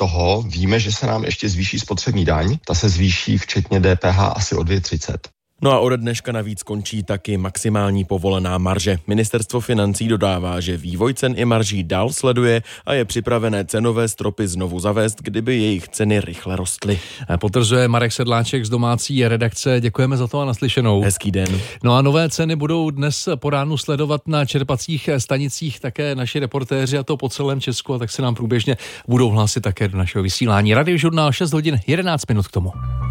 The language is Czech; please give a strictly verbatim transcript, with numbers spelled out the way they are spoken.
toho víme, že se nám ještě zvýší spotřební daň. Ta se zvýší včetně D P H asi o dvě třicet. No a ode dneška navíc končí taky maximální povolená marže. Ministerstvo financí dodává, že vývoj cen i marží dál sleduje a je připravené cenové stropy znovu zavést, kdyby jejich ceny rychle rostly. Potvrzuje Marek Sedláček z domácí redakce. Děkujeme za to a naslyšenou. Hezký den. No a nové ceny budou dnes po ránu sledovat na čerpacích stanicích také naši reportéři, a to po celém Česku, a tak se nám průběžně budou hlásit také do našeho vysílání. Radiožurnál šest hodin jedenáct minut k tomu.